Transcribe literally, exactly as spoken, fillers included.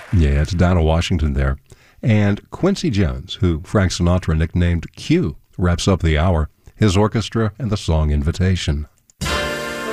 Yeah, it's Dinah Washington there. And Quincy Jones, who Frank Sinatra nicknamed Q, wraps up the hour, his orchestra and the song Invitation.